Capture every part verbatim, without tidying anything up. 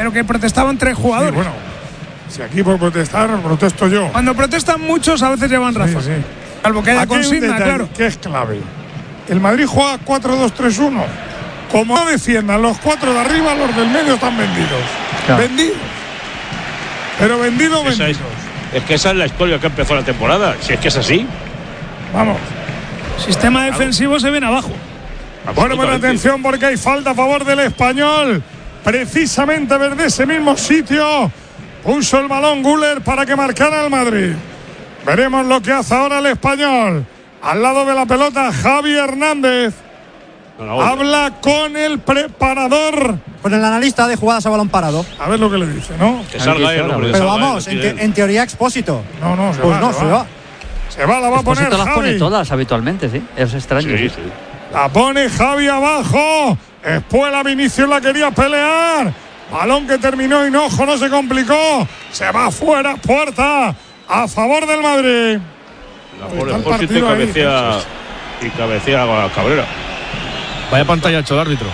pero que protestaban tres jugadores. Sí, bueno, si aquí por protestar, protesto yo. Cuando protestan muchos, a veces llevan razón. Sí, sí. Salvo que haya Aquí hay un consigna, detalle claro. que es clave. El Madrid juega cuatro dos tres uno. Como no defiendan los cuatro de arriba, los del medio están vendidos. Claro. Vendidos. Pero vendidos, Esa vendidos. es, es que esa es la historia que empezó la temporada. Si es que es así. Vamos. Sistema defensivo se viene abajo. Bueno, pero atención porque hay falta a favor del Español. Precisamente desde ese mismo sitio puso el balón Güler para que marcara el Madrid. Veremos lo que hace ahora el Español. Al lado de la pelota, Javi Hernández. Habla con el preparador. Con el analista de jugadas a balón parado. A ver lo que le dice, ¿no? Que salga él, hombre. Pero vamos, en, te, en teoría Expósito. No, no, se pues va. no, se, se va. va. Se va, la va a poner Expósito las Javi. pone todas habitualmente, sí. Es extraño. Sí, sí. sí. La pone Javi abajo. Espuela, Vinicius la quería pelear. Balón que terminó Hinojo, no se complicó. Se va fuera, puerta. A favor del Madrid. La por Expósito y cabecea, y cabecea a Cabrera. Vaya pantalla hecho el árbitro.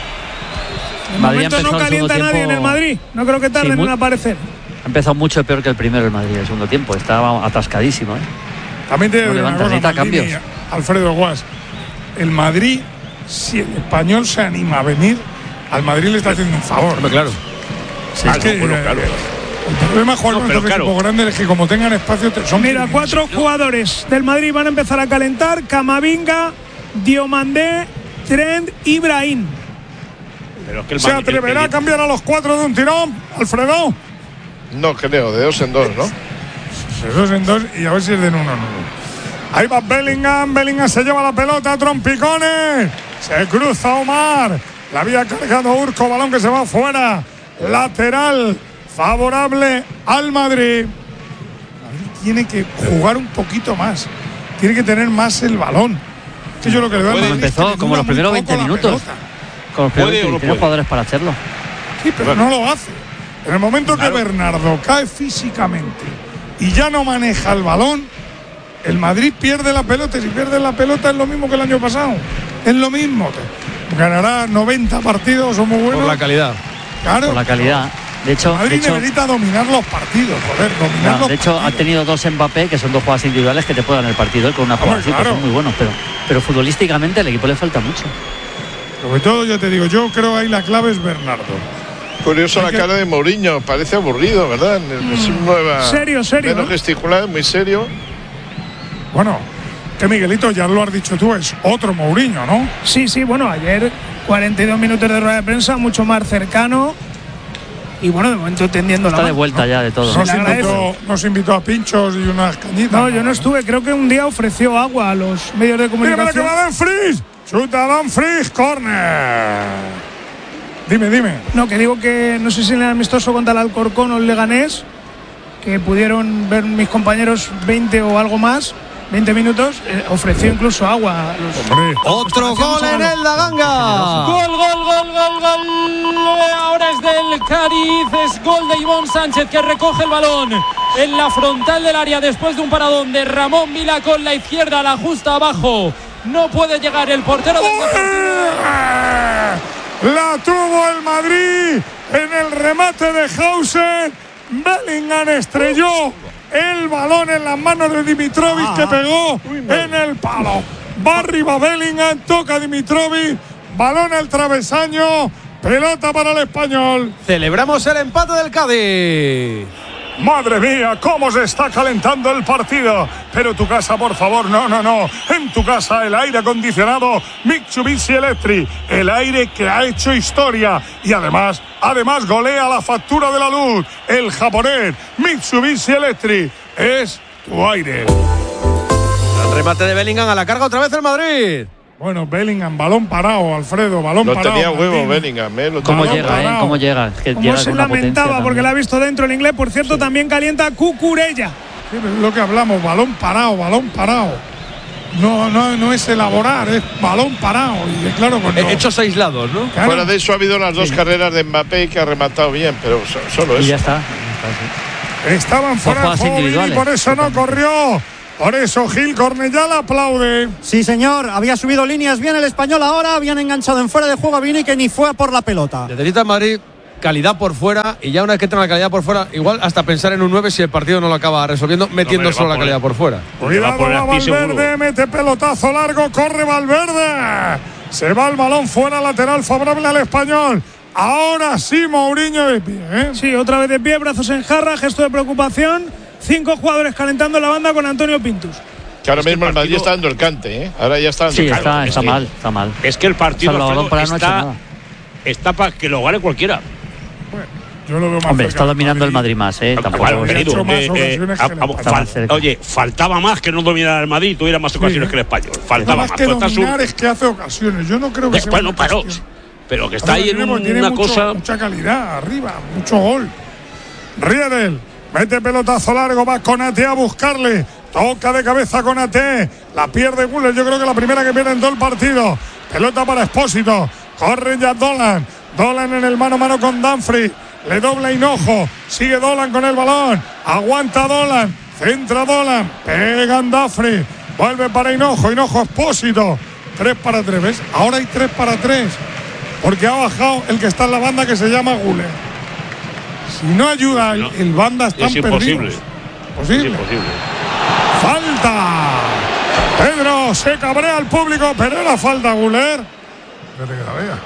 De Madrid momento ha no empezado el calienta segundo nadie en el tiempo- Madrid. No creo que tarden Sí, muy- en aparecer. Ha empezado mucho peor que el primero el Madrid, el segundo tiempo. Estaba atascadísimo, ¿eh? También tiene No una levanta, cosa, necesita Maldini, cambios. Alfredo Guas. El Madrid, si el Español se anima a venir, al Madrid le está haciendo un favor. Hombre, claro. Sí, es que, bueno, eh, claro. El problema es jugar No, con pero estos claro. equipos grandes es que como tengan espacio te- son Mira, pequeños. cuatro jugadores del Madrid van a empezar a calentar: Camavinga, Diomandé, Trent y Brahim. Pero es que el ¿Se Madrid- atreverá el- a cambiar a los cuatro de un tirón, Alfredo? No creo, de dos en dos, ¿no? De dos en dos y a ver si es de uno en uno. Ahí va Bellingham, Bellingham se lleva la pelota, trompicones. Se cruza Omar. La había cargado Urco, balón que se va fuera. Lateral favorable al Madrid. Madrid tiene que jugar un poquito más. Tiene que tener más el balón. Que yo lo que le veo al Como Madrid es que empezó, le como dura los muy primeros poco veinte la minutos. pelota. Con los ¿Puede primeros o no tiene puede? jugadores para hacerlo. Sí, pero no lo hace. En el momento que Bernardo cae físicamente y ya no maneja el balón, el Madrid pierde la pelota. Y si pierde la pelota es lo mismo que el año pasado. Es lo mismo. Ganará noventa partidos, son muy buenos. Por la calidad. Claro. Por la calidad. De hecho, El Madrid de hecho, necesita dominar los partidos, joder, dominar no, los de hecho ha partidos. tenido dos Mbappé, que son dos jugadas individuales que te pueden el partido, él con una jugada Hombre, así, que claro. son muy buenos, pero, pero futbolísticamente al equipo le falta mucho. Sobre todo, yo te digo, yo creo que ahí la clave es Bernardo. Curioso Hay la que- cara de Mourinho, parece aburrido, ¿verdad? Es un nueva, Serio, serio, menos ¿no? gesticular, muy serio. Bueno, que Miguelito, ya lo has dicho tú, es otro Mourinho, ¿no? Sí, sí, bueno, ayer cuarenta y dos minutos de rueda de prensa, mucho más cercano. Y bueno, de momento tendiendo la Está de mano. vuelta ya de todo. Nos le invitó, agradece. nos invitó a pinchos y unas cañitas. No, yo no estuve. Creo que un día ofreció agua a los medios de Mira, mira que comunicación. va Dumfries. Chuta Dumfries, córner. Dime, dime. No, que digo que no sé si en el amistoso contra el Alcorcón o el Leganés, que pudieron ver mis compañeros veinte o algo más, veinte minutos, eh, ofreció incluso agua a los. Hombre, Otro gol en el Daganga. Gol, gol, gol, gol, gol. Ahora es del Cádiz. Es gol de Ivón Sánchez, que recoge el balón en la frontal del área después de un paradón de Ramón Vila con la izquierda, la justa abajo. No puede llegar el portero del la tuvo el Madrid en el remate de Hausen. Bellingham estrelló el balón en las manos de Dimitrovic, Ah. que pegó en el palo. Va arriba Bellingham, toca Dimitrovic, balón al travesaño, pelota para el Español. Celebramos el empate del Cádiz. Madre mía, cómo se está calentando el partido. Pero tu casa, por favor, no, no, no. En tu casa el aire acondicionado Mitsubishi Electric, el aire que ha hecho historia y además, además golea la factura de la luz. El japonés Mitsubishi Electric es tu aire. El remate de Bellingham a la carga otra vez el Madrid. Bueno, Bellingham, balón parado, Alfredo, balón No parado. tenía huevo Martín. Bellingham, ¿eh? Lo ¿Cómo Balón llega, eh? parado. ¿Cómo llega? Es que Como llega se con una potencia lamentaba porque también. la ha visto dentro el inglés. Por cierto, también calienta Cucurella. Sí, pero es lo que hablamos, balón parado, balón parado. No, no, no es elaborar, es balón parado. Y claro, pues no. Hechos aislados, ¿no? Claro. Fuera de eso ha habido las dos carreras de Mbappé que ha rematado bien, pero so- solo Y eso. ya está. ya está, sí. Estaban fuera de jugadas juego, Vini, individuales. por eso no corrió. Por eso Gil Cornellá la aplaude. Sí, señor. Había subido líneas bien el Español ahora. Habían enganchado en fuera de juego a Vini, que ni fue a por la pelota. Necesita el Madrid calidad por fuera, y ya una vez que tenga la calidad por fuera, igual hasta pensar en un nueve si el partido no lo acaba resolviendo metiendo No, solo la poner, calidad por fuera. Cuidado, va, va Valverde, mete pelotazo largo, corre Valverde. Se va el balón fuera, lateral favorable al Español. Ahora sí, Mourinho de pie, ¿eh? Sí, otra vez de pie, brazos en jarra, gesto de preocupación. Cinco jugadores calentando la banda con Antonio Pintus. Que ahora es que mismo el, el Madrid partido... está dando el cante, ¿eh? Ahora ya está dando Sí, el está, cante. está Es mal, que, está mal. Es que el partido Salvador para no ha hecho está, nada. está para que lo gane cualquiera. Bueno, yo lo veo más Hombre, cerca está del dominando el Madrid más, ¿eh? Tampoco. Claro, ha querido, hecho más eh, ocasiones eh, que el a- a- Español. más cerca. Oye, faltaba más que no dominara el Madrid y tuviera más ocasiones Sí. que el Español. Nada Faltaba más más. que Pues está dominar su- es que hace ocasiones. Yo no creo que Eh, sea bueno, una pero, cuestión. pero que está ahí en Tiene- tiene una mucho- cosa. mucha calidad arriba, mucho gol. Riedel, mete pelotazo largo, va Konaté a buscarle. Toca de cabeza Konaté, la pierde Güler, yo creo que la primera que pierde en todo el partido. Pelota para Expósito, corre ya Dolan. Dolan en el mano a mano con Dumfries. Le dobla Hinojo, sigue Dolan con el balón. Aguanta Dolan, centra Dolan, pega Dumfries. Vuelve para Hinojo, Hinojo Expósito. Tres para tres, ¿ves? Ahora hay tres para tres. Porque ha bajado el que está en la banda que se llama Güler. Si no ayuda, No, el, el banda está es imposible. perdidos. ¿Posible? Es imposible. ¡Falta! Pedro, se cabrea el público, pero era falta, Güler. Fíjate que la vea.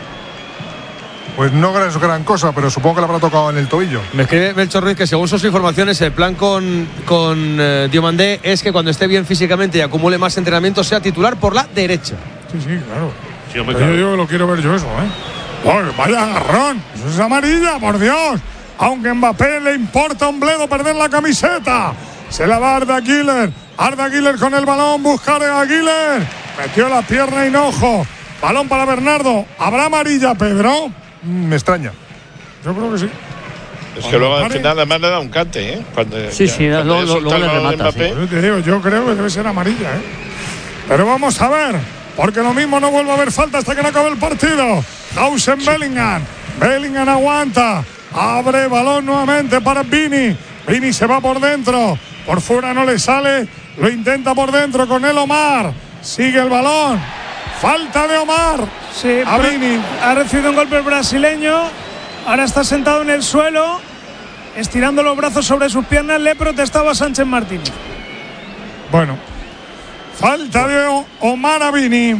Pues no gran, gran cosa, pero supongo que le habrá tocado en el tobillo. Me escribe Melchor Ruiz que según sus informaciones el plan con, con eh, Diomandé es que cuando esté bien físicamente y acumule más entrenamiento sea titular por la derecha. Sí, sí, claro. Sí, hombre, Pero claro. yo digo que lo quiero ver yo eso, ¿eh? ¡Oh, vaya agarrón! Eso es amarilla, por Dios. Aunque a Mbappé le importa un bledo perder la camiseta. Se la da Arda Güler. Arda Güler con el balón, buscar a Güler. Metió la pierna Hinojo. Balón para Bernardo. ¿Habrá amarilla, Pedro? Mm, me extraña. Yo creo que sí. Es que luego al Vale. final además le da un cante, ¿eh? Cuando, Sí, ya- sí, cuando luego- ya luego suelta el le balón de remata, sí. Mbappé. Yo te digo, yo creo que debe ser amarilla, ¿eh? Pero vamos a ver, porque lo mismo no vuelve a haber falta hasta que no acabe el partido. Hausen Bellingham. Bellingham aguanta. Abre balón nuevamente para Vini. Vini se va por dentro. Por fuera no le sale. Lo intenta por dentro con el Omar. Sigue el balón. Falta de Omar. Sí, A pero Vini. ha recibido un golpe el brasileño. Ahora está sentado en el suelo, estirando los brazos sobre sus piernas. Le protestaba Sánchez Martínez. Bueno. Falta de O- Omar a Vini.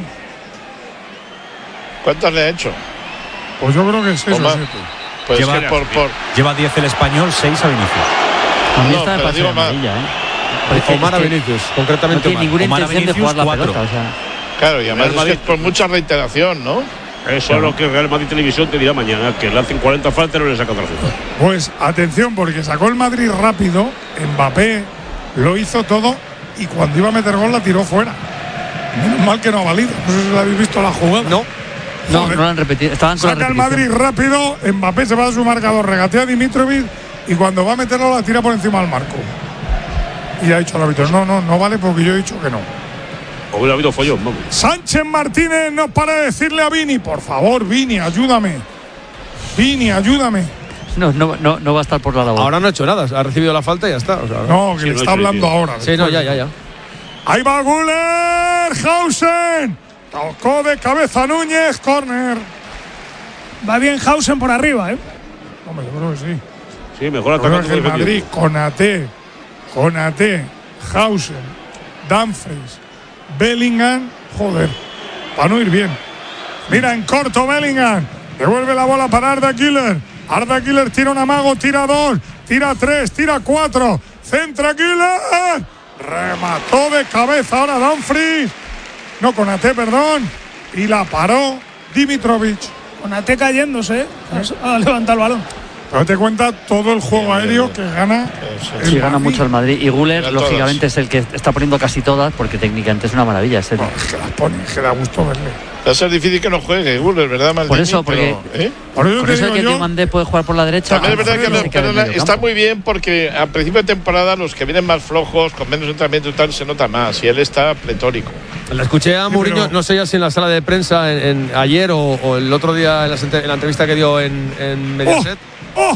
¿Cuántas le ha hecho? Pues yo creo que seis o Omar. siete. Pues Lleva- es que por, por Lleva diez el Español, seis a Vinicius. A mí No, esta me pero parece digo más. amarilla, ¿eh? Porque Omar es a que Vinicius, no concretamente tiene Omar. ninguna Omar a intención de Vinicius, jugar la cuatro. pelota, o sea. claro, y además Real es que Madrid- es por mucha reiteración, ¿no? Eso es lo que Real Madrid Televisión te dirá mañana, que le hacen cuarenta faltas y no le saca tarjeta. Pues atención, porque sacó el Madrid rápido. Mbappé lo hizo todo y cuando iba a meter gol la tiró fuera. Menos mal que no ha valido. No sé si lo habéis visto la jugada. No. No, Joder. no lo han repetido. Estaban con la Saca el repetición. Madrid rápido. Mbappé se va a su marcador, regatea a Dimitrovic y cuando va a meterlo la tira por encima del marco. Y ha dicho el árbitro: no, no, no vale porque yo he dicho que no. Hubiera habido follón, vamos. Sánchez Martínez no para de decirle a Vini: por favor, Vini, ayúdame. Vini, ayúdame. No, no, no, no va a estar por la labor. Ahora no ha hecho nada, ha recibido la falta y ya está. O sea, No, que Sí, le no, está sí, hablando sí. ahora. Sí, no, ya, ya, ya. Ahí va Güler, Hausen. Tocó de cabeza Núñez, córner. Va bien Hausen por arriba, ¿eh? Hombre, yo creo que sí. Sí, mejor Yo creo atacando que el que Madrid, defendiendo. Konaté, Konaté, Hausen, Dumfries, Bellingham, joder, para no ir bien. Mira en corto Bellingham, devuelve la bola para Arda Güler. Arda Güler tira un amago, tira dos, tira tres, tira cuatro, centra Güler, remató de cabeza ahora Dumfries, no Konaté, perdón, y la paró Dimitrovic. Con Ate cayéndose, ¿eh? A levantar el balón. Date cuenta todo el juego aéreo que gana. el Sí, gana Madrid. mucho el Madrid. Y Güler, Gana todas. lógicamente, es el que está poniendo casi todas, porque técnicamente es una maravilla. Es el- No, es que las pone, es que da gusto verle. Va a ser difícil que no juegue Güler, ¿verdad, Maldini? Por eso, porque- Pero, ¿eh? Por eso Por te eso digo que yo, Diomandé puede jugar por la derecha. También es verdad que Alfredo no, se queda en pero el medio está campo. muy bien porque a principio de temporada los que vienen más flojos, con menos entrenamiento y tal, se nota más. Y él está pletórico. La escuché a Sí, Mourinho, pero- no sé ya si en la sala de prensa en, en- ayer o, o el otro día en la, en la entrevista que dio en, en Mediaset. ¡Oh!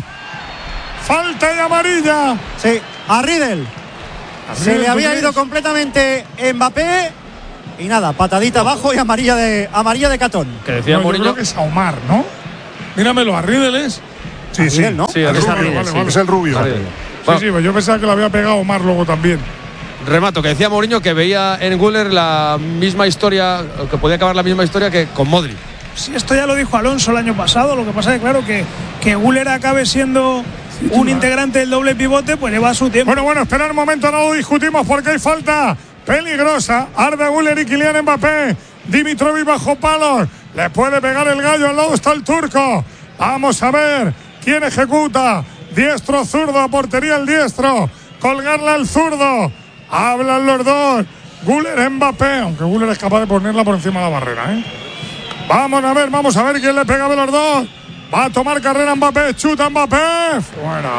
¡Falta de amarilla! Sí, a Riedel. Se Riedel, le ¿tú había crees? ido completamente Mbappé. Y nada, patadita abajo y amarilla de amarilla de Catón. Que decía No, yo Mourinho. creo que es a Omar, ¿no? Míramelo, a Riedel es. Sí, sí. Miguel, ¿no? Sí, El es rubio, Arriel, vale, sí. vale, es el rubio. Arriel. Sí, Bueno, sí, pues yo pensaba que lo había pegado Omar luego también. remato, que decía Mourinho que veía en Güler la misma historia, que podía acabar la misma historia que con Modric. Sí, esto ya lo dijo Alonso el año pasado. Lo que pasa es que, claro, que, que Güler acabe siendo un integrante del doble pivote, pues lleva su tiempo. Bueno, bueno, esperad un momento, no lo discutimos porque hay falta peligrosa. Arda Güler y Kylian Mbappé. Dimitrovic bajo palos. Le puede pegar el gallo, al lado está el turco. Vamos a ver quién ejecuta. Diestro, zurdo, a portería el diestro. Colgarla al zurdo. Hablan los dos. Güler, Mbappé. Aunque Güler es capaz de ponerla por encima de la barrera, ¿eh? Vamos a ver, vamos a ver quién le pega de los dos. Va a tomar carrera Mbappé. Chuta Mbappé. Fuera.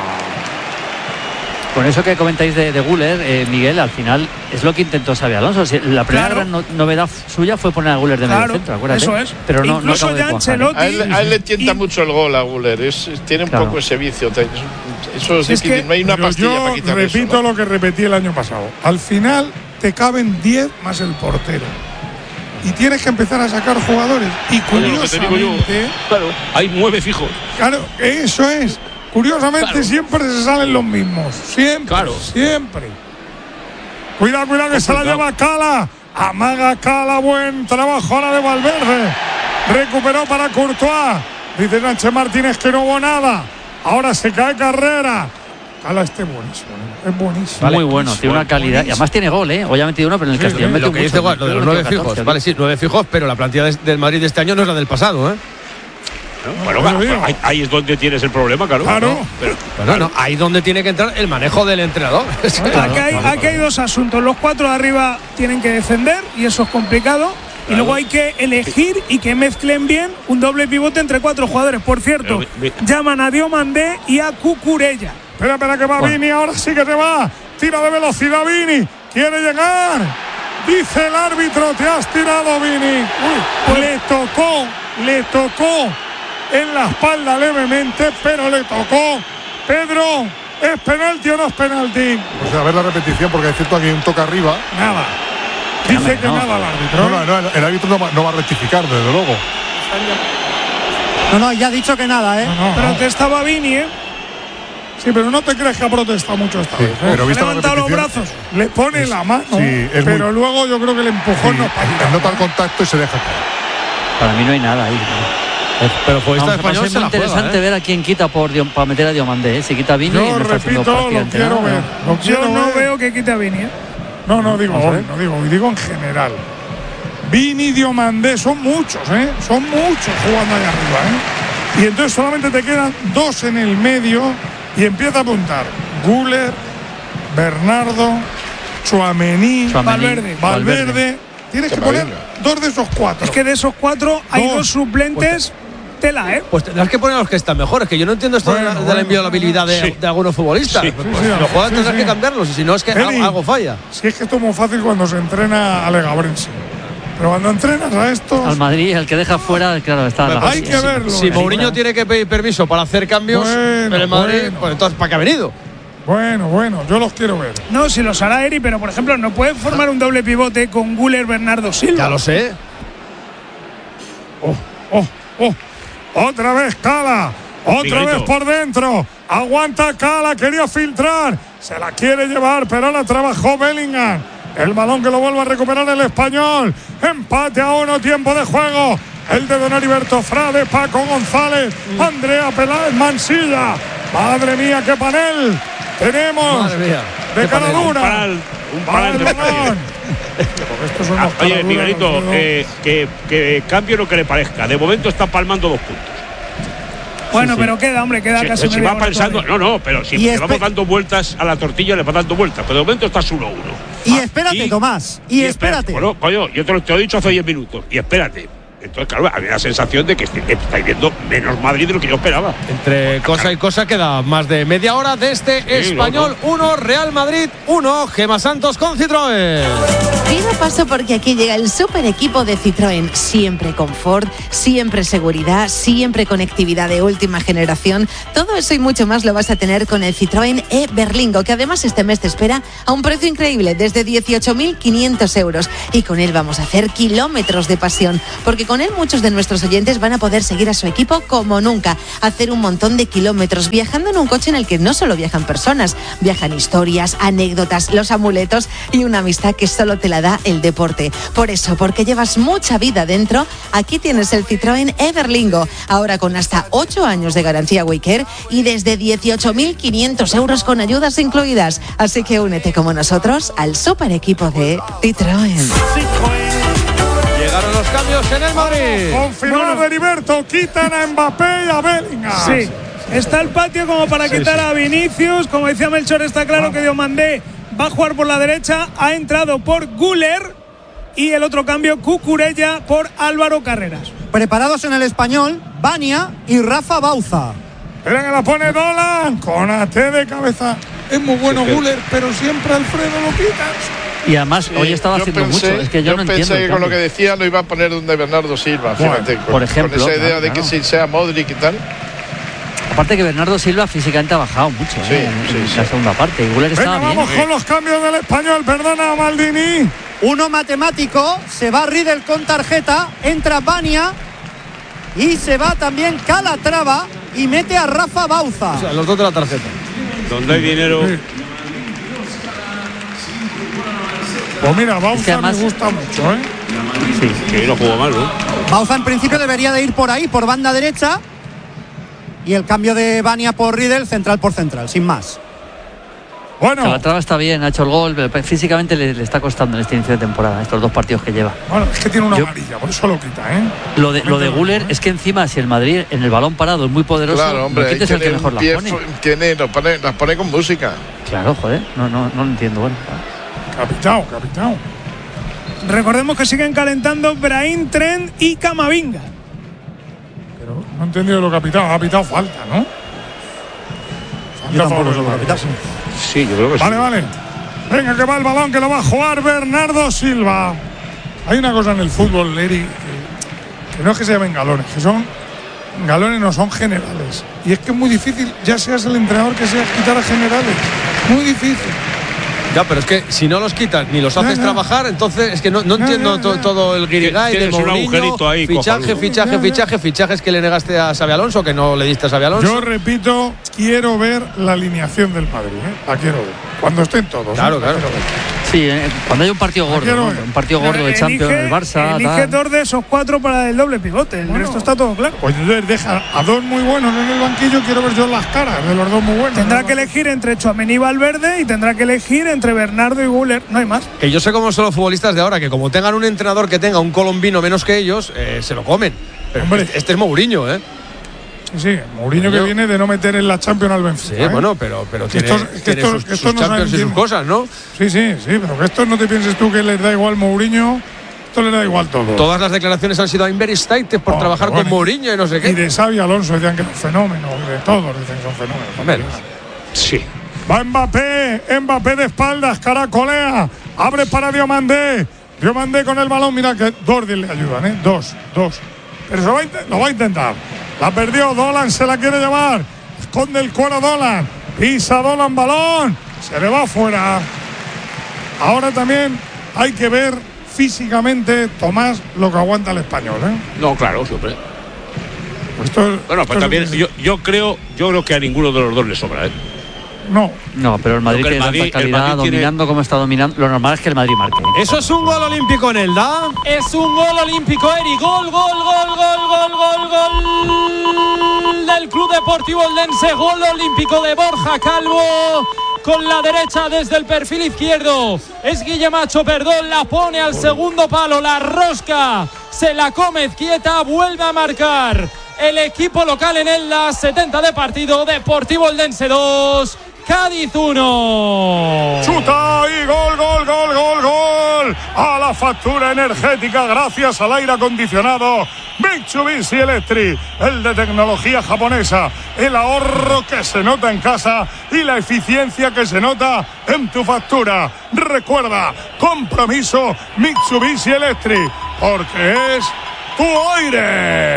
Con eso que comentáis de, de Güler, eh, Miguel, al final es lo que intentó Xabi Alonso. Si la primera Claro. gran no, novedad suya fue poner a Güler de Claro, medio centro, acuérdate. eso es. Pero no, Incluso no acabó ya de cuajar, Ancelotti- ¿eh? A él, a él le tienta Y- mucho el gol a Güler. Es, es- tiene un Claro. poco ese vicio. Eso es Si es difícil. que- No hay una Pero pastilla yo para quitar repito eso, ¿no? lo que repetí el año pasado. Al final te caben diez más el portero. Y tienes que empezar a sacar jugadores. Y Oye, lo que te digo yo, curiosamente, claro, hay nueve fijos. claro, eso es. Curiosamente Claro. siempre se salen los mismos. Siempre. Claro. Siempre. Cuidado, cuidado que se la Complicado. lleva Cala. Amaga Cala, buen trabajo ahora de Valverde. Recuperó para Courtois. Dice Sánchez Martínez que no hubo nada. Ahora se cae Carrera. Cala este buenísimo. ¿eh? Es buenísimo. Muy bueno, tiene una calidad. Y además tiene gol, ¿eh? Hoy ha metido uno, pero en el Sí, Castellón sí, metió Lo que mucho. dice Guar, lo de los Metió nueve catorce, fijos. ¿no? Vale, sí, nueve fijos, pero la plantilla de- del Madrid de este año no es la del pasado, ¿eh? ¿no? Bueno, Bueno, va, digo. ahí, ahí es donde tienes el problema, claro. Claro. ¿no? Pero, Bueno, no, ahí donde tiene que entrar el manejo del entrenador. Es que- Aquí hay, aquí hay dos asuntos. Los cuatro de arriba tienen que defender y eso es complicado. Y luego hay que elegir y que mezclen bien un doble pivote entre cuatro jugadores. Por cierto, Pero, mi- llaman a Diomandé y a Cucurella. Espera, espera que va Vini, ahora sí que te va. Tira de velocidad Vini. Quiere llegar. Dice el árbitro, te has tirado Vini. Uy, le tocó, le tocó en la espalda levemente, pero le tocó. Pedro, ¿es penalti o no es penalti? Pues a ver la repetición, porque es cierto que hay un toque arriba. Nada. Dice que no. nada el árbitro. No, no, no, el, el árbitro no va, no va a rectificar, desde luego. No, no, ya ha dicho que nada, ¿eh? No, no. Protestaba Vini, ¿eh? Sí, pero no te crees que ha protestado mucho esta Sí, vez. ¿eh? pero Ha vista la levantado los repetición, brazos. Le pone la mano, sí, es pero muy- luego yo creo que el empujón sí, no es para tirar. nota el contacto y se deja caer. Para mí no hay nada ahí. Pero futbolista Vamos, español va a se ser la muy interesante juega, ¿eh? ver a quién quita por Dio- para meter a Diomandé. ¿eh? Si quita a Vini, Yo no está haciendo repito, lo prácticamente quiero nada. ver. Lo Yo quiero no ver. veo que quite a Vini, ¿eh? No, no digo Vamos a hoy, ver. no digo hoy, digo en general. Vini y Diomandé son muchos, ¿eh? Son muchos jugando ahí arriba, ¿eh? Y entonces solamente te quedan dos en el medio y empieza a apuntar. Güler, Bernardo, Tchouaméni, Tchouaméni, Valverde. Valverde. Tienes que poner dos de esos cuatro. Es que de esos cuatro hay Dos. dos suplentes. Tela, ¿eh? Pues tendrás que poner a los que están mejores, que yo no entiendo esto Bueno, de la, de bueno, la inviolabilidad de, sí. de algunos futbolistas. Sí. Pues, Sí, pues, sí, si los juegan sí, tendrás sí. que cambiarlos, y si no es que Eli. algo, algo falla. Si es que esto es muy fácil cuando se entrena a Legabrense. Pero cuando entrenas a estos, Al Madrid, el que deja fuera, claro, está la hay que verlo. Si ¿eh? Mourinho tiene que pedir permiso para hacer cambios Bueno, en el Madrid, bueno. pues entonces, ¿para qué ha venido? Bueno, bueno, yo los quiero ver. No, si los hará Eri, pero por ejemplo, no pueden formar un doble pivote con Güler, Bernardo Silva. Ya lo sé. Oh, oh, oh. Otra vez Cala. Otra Miguelito. vez por dentro. Aguanta Cala. Quería filtrar. Se la quiere llevar, pero la trabajó Bellingham. El balón que lo vuelve a recuperar el español. Empate a uno, tiempo de juego. El de Don Heriberto Frade, Paco González, Andrea Peláez, Mansilla. Madre mía, qué panel tenemos. Madre mía. De Qué cara panel. dura. Un panel, un Para panel el de balón. Porque estos son Ah, los oye, caraduras, Miguelito, Alfredo. eh, que, que cambie lo que le parezca. De momento está palmando dos puntos. Bueno, pero queda, hombre, queda Si, casi si media va hora pensando, todavía. no, no, pero si Y le espe- vamos dando vueltas a la tortilla, le va dando vueltas. Pero de momento estás uno a uno. Y Ah, espérate, y- Tomás. Y, espérate. Bueno, coño, yo te lo, te lo he dicho hace diez minutos. Y espérate. Entonces, claro, había la sensación de que est- estáis viendo menos Madrid de lo que yo esperaba. Entre cosa y cosa queda más de media hora de este Sí, Español no, uno, Real Madrid uno, Gema Santos con Citroën. Pido paso porque aquí llega el super equipo de Citroën. Siempre confort, siempre seguridad, siempre conectividad de última generación. Todo eso y mucho más lo vas a tener con el Citroën e-Berlingo, que además este mes te espera a un precio increíble, desde dieciocho mil quinientos euros. Y con él vamos a hacer kilómetros de pasión, porque con él muchos de nuestros oyentes van a poder seguir a su equipo como nunca, hacer un montón de kilómetros viajando en un coche en el que no solo viajan personas, viajan historias, anécdotas, los amuletos y una amistad que solo te la da el deporte. Por eso, porque llevas mucha vida dentro, aquí tienes el Citroën e-Berlingo, ahora con hasta ocho años de garantía Waycare y desde dieciocho mil quinientos euros con ayudas incluidas. Así que únete como nosotros al super equipo de Citroën. Llegaron los cambios en el Madrid. Confirmado de Heriberto, quitan a Mbappé y a Bellingham. Sí, está el patio como para Sí, quitar sí. a Vinicius. Como decía Melchor, está claro que Diomandé va a jugar por la derecha. Ha entrado por Güler y el otro cambio, Cucurella por Álvaro Carreras. Preparados en el Español, Bania y Rafa Bauza. Espera que la pone Dolan con A T de cabeza. Es muy bueno Güler, pero siempre Alfredo lo quitas. Y además, Sí, hoy estaba yo haciendo pensé- mucho. Es que yo, no pensé entiendo. el que con lo que cambio. decía lo iba a poner donde Bernardo Silva, Bueno, fíjate, con, por ejemplo, con esa idea claro, de que claro. si sea Modric y tal. Aparte que Bernardo Silva físicamente ha bajado mucho Sí, ¿eh? en, sí, en sí. la segunda parte. Y Güler Venga, estaba bien. vamos con los cambios del Español. Perdona, Maldini. Uno matemático, se va Riedel con tarjeta, entra Bania y se va también Calatrava y mete a Rafa Bauza. O sea, los dos de la tarjeta. Donde hay dinero. Pues mira, Bauza Es que además- me gusta mucho, ¿eh? Sí, no jugó mal, ¿no? Bauza en principio debería de ir por ahí, por banda derecha. Y el cambio de Bania por Riedel, central por central, sin más. Bueno, Calatrava está bien, ha hecho el gol, pero físicamente le, le está costando en este inicio de temporada, estos dos partidos que lleva. bueno, es que tiene una Yo- amarilla, por eso lo quita, ¿eh? Lo de, lo de Güler es que encima, si el Madrid en el balón parado es muy poderoso, Claro, hombre, no ahí quites el que tiene mejor un las pie, pone. fu- tiene, lo pone- las pone con música. Claro, joder, no, no, no lo entiendo. Bueno, Capitao, capitao. Recordemos que siguen calentando Brahim, Trent y Camavinga. Pero no he entendido lo capitao. Ha pitado falta, ¿no? Yo tampoco Falta lo sobre he pitado. Sí, yo creo que Vale, sí. vale. Venga, que va el balón, que lo va a jugar Bernardo Silva. Hay una cosa en el fútbol, Leri, que, que no es que se llamen galones, que son galones, no son generales. Y es que es muy difícil, ya seas el entrenador que seas, quitar a generales. Muy difícil. Ya, pero es que si no los quitas ni los haces Ya, ya. trabajar, entonces es que no, no Ya, entiendo ya, to- ya. todo el guirigay de Tienes un Mourinho, agujerito ahí, fichaje, cojonudo. fichaje, Ya, ya. fichaje, fichajes que le negaste a Xabi Alonso, que no le diste a Xabi Alonso. Yo repito, quiero ver la alineación del Madrid, ¿eh? La quiero ver. Cuando estén todos. Claro, ¿eh? La claro. quiero ver. sí, eh, cuando hay un partido gordo, quiero ¿no? ver. un partido gordo de Champions, el Barça, elige tal. dos de esos cuatro para el doble pivote. El Bueno. resto está todo claro. Pues entonces deja a dos muy buenos en el banquillo, quiero ver yo las caras de los dos muy buenos. Tendrá ¿no? que elegir entre Tchouaméni y Valverde y tendrá que elegir entre Bernardo y Güler. No hay más. Que yo sé cómo son los futbolistas de ahora, que como tengan un entrenador que tenga un colombino menos que ellos, eh, se lo comen. Pero Hombre. este, este es Mourinho, ¿eh? Sí, Mourinho que Yo- viene de no meter en la Champions al Sí, Benfica. ¿eh? bueno, pero, pero Que tiene, estos- que tiene estos- sus, que estos sus no Champions saben y sus quién- cosas, ¿no? Sí, sí, sí, pero que estos no te pienses tú que les da igual Mourinho, esto les da igual todo. Todas las declaraciones han sido a Very State por Oh, trabajar bueno, con Mourinho y no sé Y qué. de Xavi Alonso decían que era un fenómeno, de todos dicen que son fenómenos. Hombre, Sí. Va Mbappé, Mbappé de espaldas, caracolea, abre para Diomandé. Diomandé con el balón, mira que dos le ayudan, ¿eh? Dos, dos. Pero se va a int- lo va a intentar. La perdió, Dolan se la quiere llevar. Esconde el cuero Dolan. Pisa Dolan, balón. Se le va afuera. Ahora también hay que ver físicamente, Tomás, lo que aguanta el español, ¿eh? No, claro, siempre. Esto, Bueno, esto pues es- también yo, yo creo, yo creo que a ninguno de los dos le sobra, ¿eh? No. No, pero el Madrid Creo que tiene el Madrid- tanta el calidad, Madrid tiene- dominando como está dominando. Lo normal es que el Madrid marque. Eso es un gol olímpico en Elda. Es un gol olímpico, Eri. Gol, gol, gol, gol, gol, gol, gol del Club Deportivo Eldense. Gol olímpico de Borja Calvo. Con la derecha desde el perfil izquierdo. Es Guillemacho, perdón, la pone al segundo palo. La rosca se la come quieta. Vuelve a marcar el equipo local en Elda. setenta de partido. Deportivo Eldense dos. Cádiz uno. Chuta y gol, gol, gol, gol, gol. A la factura energética gracias al aire acondicionado Mitsubishi Electric, el de tecnología japonesa, el ahorro que se nota en casa y la eficiencia que se nota en tu factura. Recuerda, compromiso Mitsubishi Electric, porque es tu aire.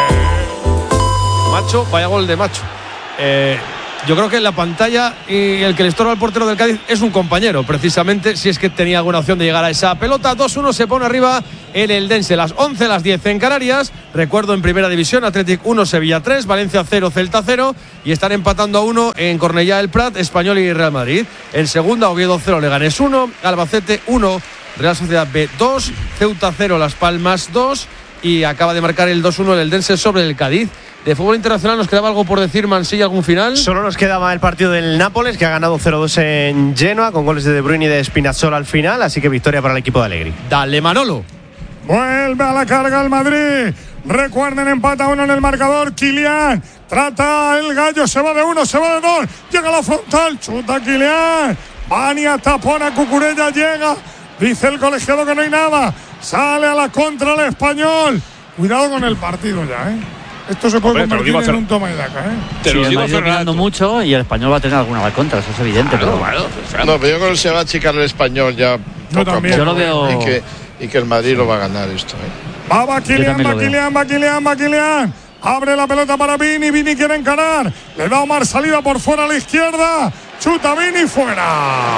Macho, vaya gol de Macho. Eh, yo creo que en la pantalla y el que le estorba al portero del Cádiz es un compañero, precisamente, si es que tenía alguna opción de llegar a esa pelota. dos uno se pone arriba el Eldense, las once, las diez en Canarias. Recuerdo, en primera división, Athletic uno, Sevilla tres, Valencia cero, Celta cero, y están empatando a uno en Cornellá el Prat, Español y Real Madrid. En segunda, Oviedo cero, Leganés uno, Albacete uno, Real Sociedad B dos, Ceuta cero, Las Palmas dos, y acaba de marcar el dos uno el Eldense sobre el Cádiz. De fútbol internacional, ¿nos quedaba algo por decir, Mansilla, algún final? Solo nos quedaba el partido del Nápoles, que ha ganado cero dos en Genoa, con goles de De Bruyne y de Spinazzola al final, así que victoria para el equipo de Allegri. Dale, Manolo. Vuelve a la carga el Madrid. Recuerden, empata uno en el marcador. Kylian trata el gallo, se va de uno, se va de dos. Llega a la frontal, chuta Kylian. Bania tapona, Cucurella llega. Dice el colegiado que no hay nada. Sale a la contra el Español. Cuidado con el partido ya, ¿eh? Esto se puede Hombre, convertir en un toma y daca, ¿eh? Te sí, lo digo dominando mucho y el Español va a tener alguna contra, eso es evidente. Claro, pero claro, claro. No, pero yo creo que se va a achicar el Español ya. Yo también. Yo lo veo. Y que, y que el Madrid lo va a ganar esto, ¿eh? Va, va Kylian, va Kylian, va Kylian, va Kylian. Abre la pelota para Vini, Vini quiere encarar. Le da Omar salida por fuera a la izquierda. Chuta Vini, fuera.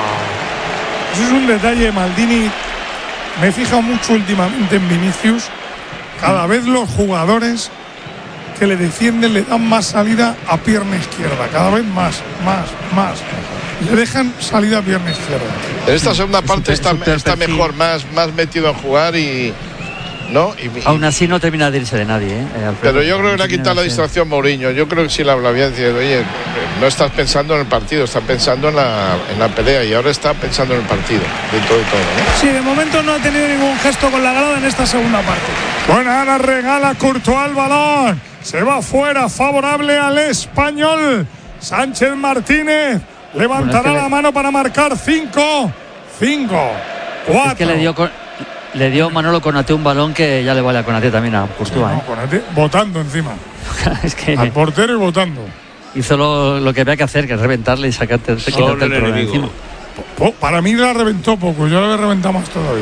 Eso es un detalle, Maldini. Me he fijado mucho últimamente en Vinicius. Cada vez los jugadores que le defienden le dan más salida a pierna izquierda, cada vez más, más, más. Le dejan salida a pierna izquierda. En esta segunda parte está, está mejor, más, más metido en jugar y no. Y, y, aún así no termina de irse de nadie, ¿eh? Pero yo creo que le ha quitado la distracción Mourinho. Yo creo que sí le habla bien, dice, oye, no estás pensando en el partido, estás pensando en la, en la pelea, y ahora está pensando en el partido, dentro de todo, ¿no? Sí, de momento no ha tenido ningún gesto con la grada en esta segunda parte. Bueno, ahora regala Courtois el balón. Se va fuera, favorable al Español. Sánchez Martínez levantará bueno, es que la le... mano para marcar cinco, cinco, cuatro. Es que le dio, con, le dio Manolo Konaté un balón que ya le vale a Konaté también a Courtois. No, Konaté botando encima. Es que al portero y botando. Hizo lo, lo que había que hacer, que es reventarle y sacarte el, quitarte el problema encima. Po, para mí la reventó poco, yo la había reventado más todavía.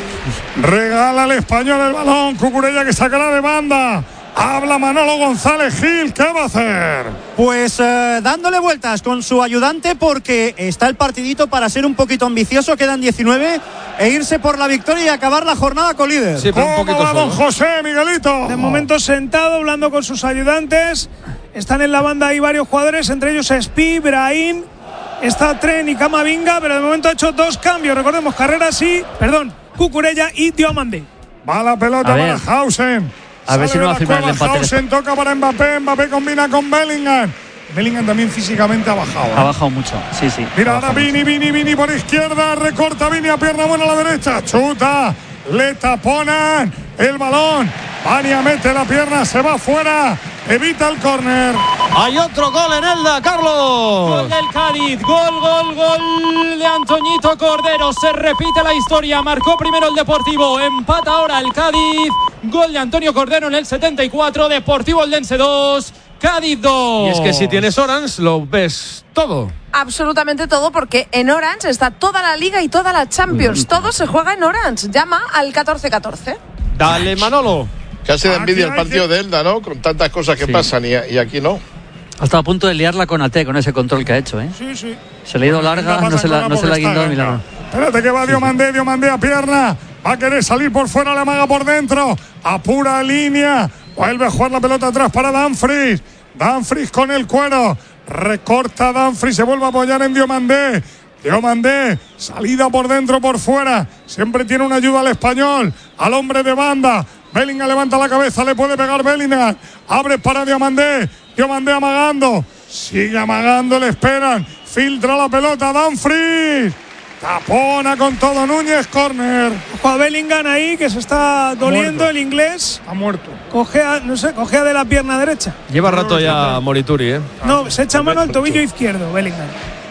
Regala al Español el balón, Cucurella que sacará de banda. Habla Manolo González Gil, ¿qué va a hacer? Pues eh, dándole vueltas con su ayudante, porque está el partidito para ser un poquito ambicioso, quedan diecinueve, e irse por la victoria y acabar la jornada con líder. Sí, ¿cómo un va don José, Miguelito? De momento sentado, hablando con sus ayudantes. Están en la banda ahí varios jugadores, entre ellos Spi, Brahim, está Tren y Camavinga, pero de momento ha hecho dos cambios. Recordemos, Carrera sí, perdón, Cucurella y Diomandé. Va la pelota para Hausen. A ver si no va a firmar el empate. Hausen toca para Mbappé, Mbappé combina con Bellingham. Bellingham también físicamente ha bajado. Ha bajado mucho, sí, sí. Mira ahora Vini, Vini, Vini por izquierda, recorta Vini a pierna buena a la derecha, chuta, le taponan el balón. Bania mete la pierna, se va fuera, evita el córner. Hay otro gol en Elda, Carlos. Gol del Cádiz, gol, gol, gol de Antoñito Cordero. Se repite la historia, marcó primero el Deportivo, empata ahora el Cádiz. Gol de Antonio Cordero en el setenta y cuatro, Deportivo Eldense dos, Cádiz dos. Y es que si tienes Orange lo ves todo. Absolutamente todo, porque en Orange está toda la Liga y toda la Champions. Todo se juega en Orange. Llama al catorce catorce. Dale, Manolo. Casi de envidia el partido de Elda, ¿no? Con tantas cosas que sí pasan y, y aquí no. Ha estado a punto de liarla con Ate, con ese control que ha hecho, ¿eh? Sí, sí. Se le ha ido larga, no se la, no se la ha guindado milagro. Espérate que va Diomandé, Diomandé a pierna. Va a querer salir por fuera, le amaga por dentro. A pura línea. Vuelve a jugar la pelota atrás para Dumfries. Dumfries con el cuero. Recorta Dumfries, se vuelve a apoyar en Diomandé. Diomandé, salida por dentro, por fuera. Siempre tiene una ayuda al Español. Al hombre de banda. Bellingham levanta la cabeza, le puede pegar Bellingham. Abre para Diomandé. Diomandé amagando. Sigue amagando, le esperan. Filtra la pelota Dumfries. Tapona con todo Núñez, córner. Ojo a Bellingham ahí, que se está doliendo, muerto. El inglés. Ha muerto. Cogea, no sé, cogea de la pierna derecha. Lleva rato ya Morituri, ¿eh? No, se echa mano al tobillo izquierdo, Bellingham.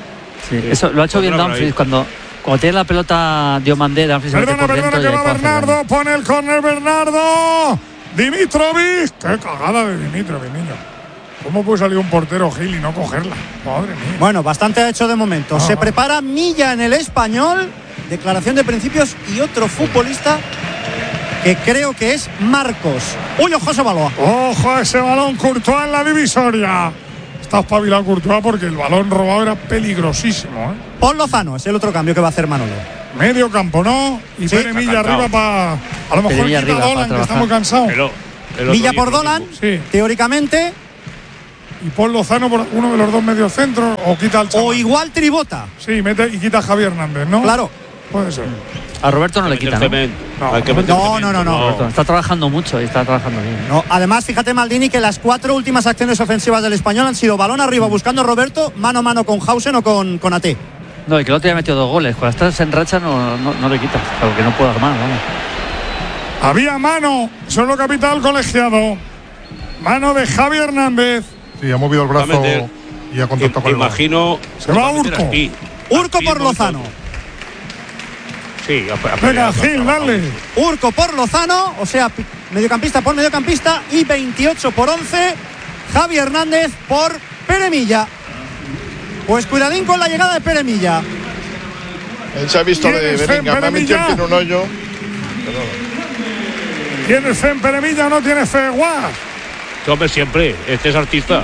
Sí, eso lo ha hecho bien Dumfries cuando, cuando tiene la pelota Diomandé. Dumfries se mete Perdona, por perdona, dentro que y va ahí puede hacer Bernardo. Pone el córner Bernardo. Dimitrovic. Qué cagada de Dimitrovic, niño. ¿Cómo puede salir un portero Gil y no cogerla? Madre mía. Bueno, bastante ha hecho de momento. Ah. Se prepara Milla en el Español. Declaración de principios y otro futbolista que creo que es Marcos. Uy, ojo ese balón. Ojo a ese balón, Courtois en la divisoria. Está espabilado Courtois porque el balón robado era peligrosísimo, ¿eh? Paul Lozano es el otro cambio que va a hacer Manolo. Medio campo, ¿no? Y Sí. Pere Milla Está arriba para. A lo mejor Pere Milla quita arriba Dolan, para que está trabajar. muy cansado. Pero, el otro Milla día por lo Dolan, mismo. Sí. teóricamente, Y Paul Lozano por uno de los dos mediocentros o quita al chaval. o igual Tribota. Sí, mete y quita a Javier Hernández, ¿no? Claro. Puede ser. A Roberto no le Meter quita, ¿no? cemento. No, Hay que meter no, cemento. no, no, no. Roberto, está trabajando mucho y está trabajando bien. No, además, fíjate, Maldini, que las cuatro últimas acciones ofensivas del Español han sido balón arriba buscando a Roberto, mano a mano con Hausen o con, con A T. No, y que el otro día metió dos goles. Cuando estás en racha no, no, no le quitas, porque no puedo armar, vamos. Había mano, solo capital colegiado. Mano de Javier Hernández. Sí, ha movido el Va a brazo meter. y ha contactado con el balón. Imagino. Se va a meter Urco. Aspi. Urco Aspi por es Lozano. Sí, a, a Venga, pelear, Gil, a- dale. Urco por Lozano, o sea, pi- mediocampista por mediocampista, y veintiocho por once, Javi Hernández por Pere Milla. Pues cuidadín con la llegada de Pere Milla. Él se ha visto de ¿Tienes fe en Bellingham, me ha metido el pie en un hoyo. ¿Tienes fe en Pere Milla o no tienes fe en Guas? Que hombre, siempre. Este es artista.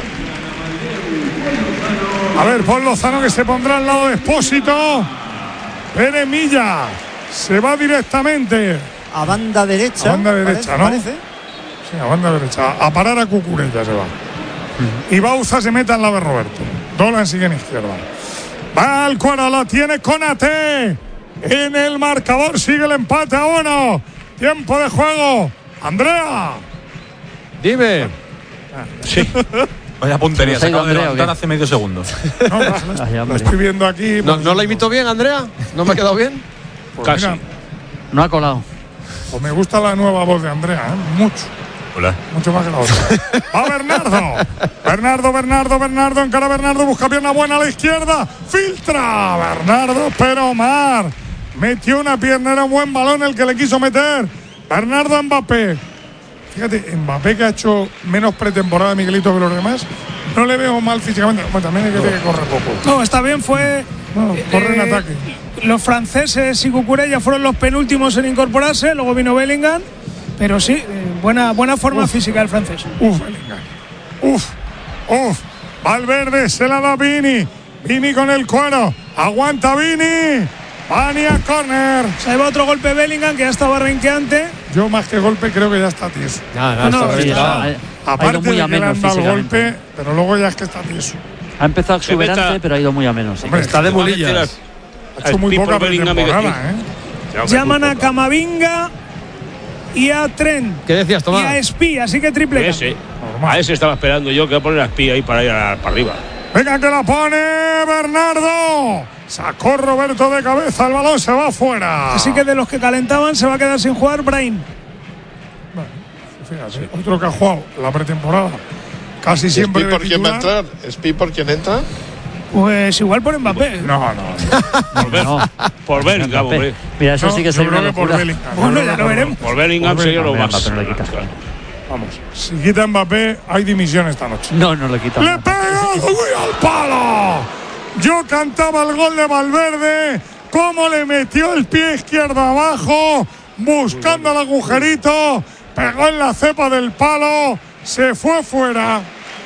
A ver, Paul Lozano que se pondrá al lado de Expósito. Pere Milla se va directamente A banda derecha. a banda derecha, parece, ¿no? parece. Sí, a banda derecha. A parar a Cucurella se va. Y Bauza se mete al lado de Roberto. Dolan sigue en izquierda. Va al cuadro, la tiene Konate. En el marcador sigue el empate a uno. Tiempo de juego. Andrea. Dime. Sí. Vaya puntería, ¿Se se nos ha ido acaba de Andrea o levantar qué? hace medio segundo. No, la, Ay, la hombre. estoy viendo aquí. ¿No, ¿No la imito bien, Andrea? ¿No me ha quedado bien? Pues Casi. mira, No ha colado. pues me gusta la nueva voz de Andrea, ¿eh? Mucho. Hola. Mucho más que la otra. Va Bernardo. Bernardo, Bernardo, Bernardo. Encara Bernardo. Busca pierna buena a la izquierda. Filtra. Bernardo, pero Omar metió una pierna. Era un buen balón el que le quiso meter. Bernardo Mbappé. Fíjate, Mbappé que ha hecho menos pretemporada de Miguelito que los demás. No le veo mal físicamente. Bueno, también hay que decir que corre poco. No, está bien, fue. Bueno, corre en eh, ataque. Los franceses y Cucurella fueron los penúltimos en incorporarse, luego vino Bellingham, pero sí, eh, buena, buena forma Uf. física el francés. Uf, Bellingham. Uf, uf. Valverde se la da Vini. Vini con el cuero. Aguanta Vini. Vani a córner. Se va otro golpe Bellingham que ya estaba renqueante. Yo más que golpe creo que ya está tieso. Nada, No, nada, no, está sí, bien. está- Ha, ha ido Aparte muy de a que le menos han dado el físicamente. golpe, pero luego ya es que está tieso. Ha empezado Se meta- exuberante, pero ha ido muy a menos. sí. Hombre, Está de Va a meter mulillas. Ha hecho muy Speed poca por Bellingham y de pretemporada, Speed. ¿eh? Ya, hombre, Llaman muy a poca. Camavinga y a Trent ¿Qué decías, y Tomás? a Espi, así que triple Ese. cambio. A ese estaba esperando yo que va a poner a Espía ahí para ir a- para arriba. Venga que la pone Bernardo. Sacó Roberto de cabeza. El balón se va afuera. Así que de los que calentaban se va a quedar sin jugar Brahim. Bueno, fíjate, otro que ha jugado la pretemporada. Casi siempre ¿Speed de por quién va a titular. entrar? ¿Speed por quién entra? Pues igual por Mbappé. No, no. Por, Bel- No. por Bellingham, Mbappé. hombre. Mira, eso No, sí que yo sería creo una que por locura. Bellingham. Bueno, No, ya no, lo no, veremos. Por Bellingham Por sería lo Bellingham, más. Mbappé no le quita. Claro. Vamos, si quita Mbappé, hay dimisión esta noche. No, no le quita. ¡Le pega uy, al palo! Yo cantaba el gol de Valverde. Cómo le metió el pie izquierdo abajo, buscando el agujerito. Pegó en la cepa del palo. Se fue fuera.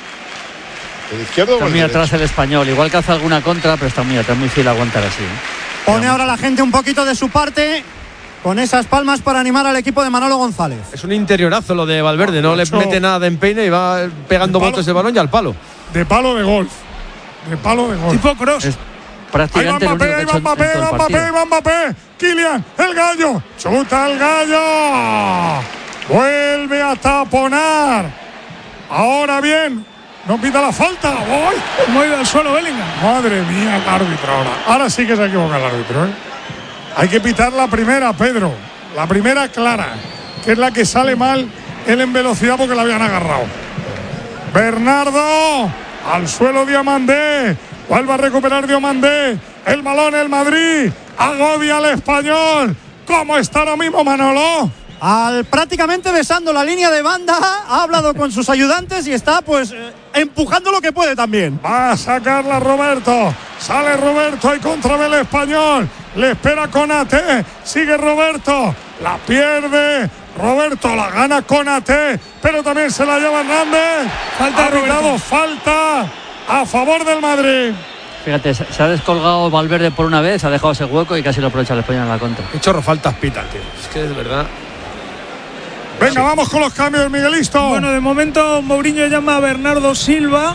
¿El izquierdo o Está el muy derecho? atrás el español. Igual que hace alguna contra, pero está muy atrás, muy fiel a aguantar así. ¿eh? Pone ahora la gente un poquito de su parte con esas palmas para animar al equipo de Manolo González. Es un interiorazo lo de Valverde. No le Macho. mete nada de empeine y va pegando El palo. botes de balón y al palo. De palo de golf. De palo de golf. Tipo cross. Es Ahí va prácticamente el único Mbappé, que ha ahí hecho va en- Mbappé, en todo va el Mbappé, partido. va Mbappé. Kylian, el gallo. Chuta el gallo. Vuelve a taponar. Ahora bien, no pita la falta. ¡Uy! Como ha ido al suelo Bellingham. Madre mía, el árbitro ahora. Ahora sí que se equivoca el árbitro, ¿eh? Hay que pitar la primera, Pedro. La primera clara, que es la que sale mal él en velocidad porque la habían agarrado. Bernardo, al suelo Diomandé. Vuelve a recuperar Diomandé. el balón el Madrid, agobia al Español. ¿Cómo está ahora mismo Manolo? Al prácticamente besando la línea de banda, ha hablado con sus ayudantes y está pues eh, empujando lo que puede también. Va a sacarla Roberto, sale Roberto y contra el Español, le espera Konaté, sigue Roberto, la pierde, Roberto la gana Konaté, pero también se la lleva Hernández. Falta ha pitado falta a favor del Madrid. Fíjate, se ha descolgado Valverde por una vez, ha dejado ese hueco y casi lo aprovecha el Español en la contra. Qué chorro faltas pita, tío. Es que es verdad. Venga, sí. Vamos con los cambios, Miguelisto. Bueno, de momento Mourinho llama a Bernardo Silva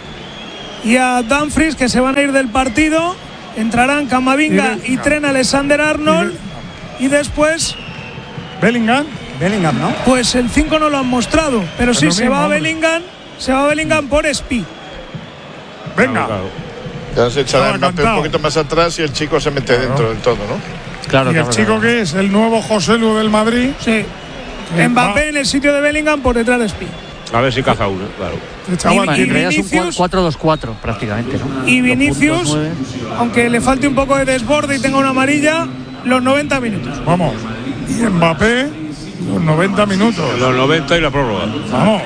y a Dumfries, que se van a ir del partido. Entrarán Camavinga y, y Trent Alexander-Arnold. Y, y después Bellingham. Bellingham, ¿no? Pues el cinco no lo han mostrado, pero, pero sí, se va a Bellingham, se va a Bellingham por Spi. Venga. Claro, claro. Ya se echará el Mbappé un poquito más atrás y el chico se mete claro. dentro del todo, ¿no? Claro. ¿Y claro, el chico claro. que es el nuevo Joselu del Madrid? Sí. Mbappé va en el sitio de Bellingham por detrás de Spi. A ver si caza uno, claro. Y, y, y Vinicius, es un cuatro dos cuatro prácticamente, ¿no? Y Vinicius, aunque le falte un poco de desborde y tenga una amarilla, los noventa minutos. Vamos. Y Mbappé, los noventa minutos. Los noventa y la prórroga. Vamos.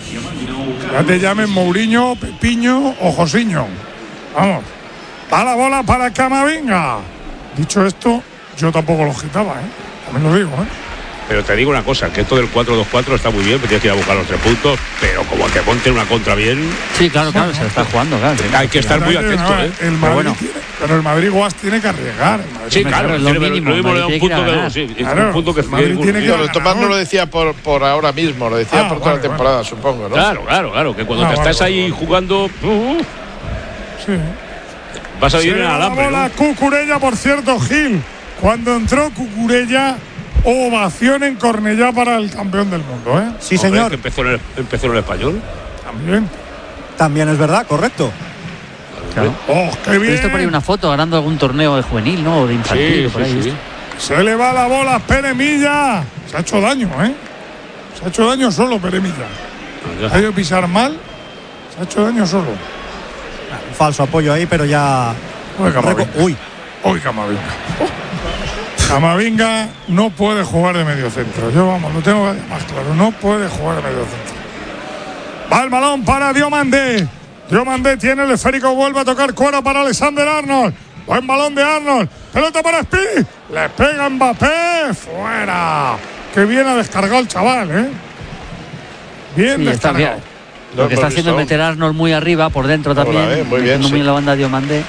Ya te llamen Mourinho, Pepiño o Josiño. Vamos. Va la bola para Camavinga. Dicho esto, yo tampoco lo quitaba, ¿eh? También lo digo, ¿eh? Pero te digo una cosa, que esto del cuatro dos cuatro está muy bien, que tienes que ir a buscar los tres puntos, pero como que ponte una contra bien. Sí, claro, claro, se lo está jugando, claro. Hay que estar muy atento, ¿eh? El Madrid pero, bueno. tiene, pero el Madrid Guas tiene que arriesgar. Sí, claro, lo mínimo, lo mismo le da un punto que sí, claro, un punto que Madrid tiene que Tomás no lo decía por, por ahora mismo, lo decía ah, por toda vale, la temporada, vale. supongo, ¿no? Claro, claro, claro, que cuando ah, te vale, estás ahí vale. jugando uh, sí. vas a vivir en el alambre. La bola ¿no? Cucurella, por cierto, Gil. Cuando entró Cucurella, ovación en Cornellá para el campeón del mundo, ¿eh? Sí, señor. Que empezó, en el, empezó en el Español. También. También es verdad, correcto. Claro. ¡Oh, qué bien! He visto por ahí una foto ganando algún torneo de juvenil, ¿no? O de infantil. Sí, por ahí, sí, sí. Se le va la bola a Pere Milla. Se ha hecho daño, ¿eh? Se ha hecho daño solo Pere Milla. Ha ido a pisar mal. Se ha hecho daño solo. Un falso apoyo ahí, pero ya. Uy, Camavinga. Uy. Uy, Camavinga. Camavinga no puede jugar de medio centro. Yo, vamos, lo tengo más claro. No puede jugar de medio centro. Va el balón para Diomandé. Diomandé tiene el esférico. Vuelve a tocar cuero para Alexander-Arnold. Buen balón de Arnold. Pelota para Spi. Le pega Mbappé. Fuera. Qué bien ha descargado el chaval, ¿eh? Bien sí, descargado. Bien. Lo que está haciendo es meter a Arnold muy arriba, por dentro también. Hola, eh, muy bien. Muy sí. en la banda Diomandé.